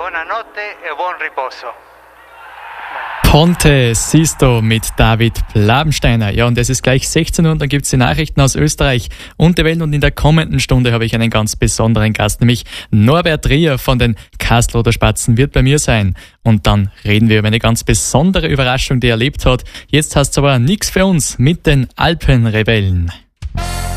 buonanotte e buon riposo. Ponte Sisto mit David Blabensteiner. Ja, und es ist gleich 16 Uhr und dann gibt's die Nachrichten aus Österreich und der Welt. Und in der kommenden Stunde habe ich einen ganz besonderen Gast, nämlich Norbert Rier von den Kastelruther Spatzen wird bei mir sein. Und dann reden wir über eine ganz besondere Überraschung, die er erlebt hat. Jetzt hast du aber nichts für uns mit den Alpenrebellen.